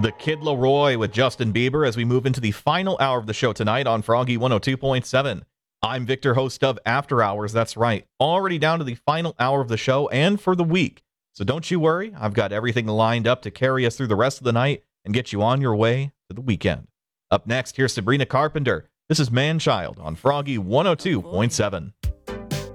The Kid Leroy with Justin Bieber as we move into the final hour of the show tonight on Froggy 102.7. I'm Victor, host of After Hours. That's right. Already down to the final hour of the show and for the week. So don't you worry. I've got everything lined up to carry us through the rest of the night and get you on your way to the weekend. Up next, here's Sabrina Carpenter. This is Man Child on Froggy 102.7.